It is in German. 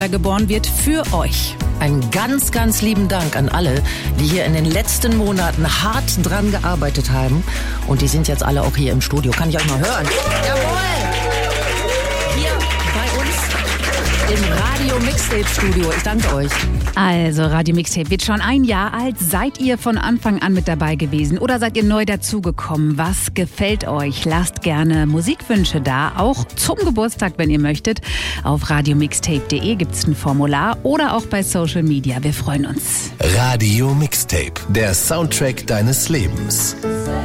geboren wird für euch. Einen ganz, ganz lieben Dank an alle, die hier in den letzten Monaten hart dran gearbeitet haben. Und die sind jetzt alle auch hier im Studio. Kann ich euch mal hören? Jawohl! Hier bei uns im Radio Mixtape Studio. Ich danke euch. Also, Radio Mixtape wird schon ein Jahr alt. Seid ihr von Anfang an mit dabei gewesen oder seid ihr neu dazugekommen? Was gefällt euch? Lasst gerne Musikwünsche da, auch zum Geburtstag, wenn ihr möchtet. Auf radiomixtape.de gibt es ein Formular oder auch bei Social Media. Wir freuen uns. Radio Mixtape, der Soundtrack deines Lebens.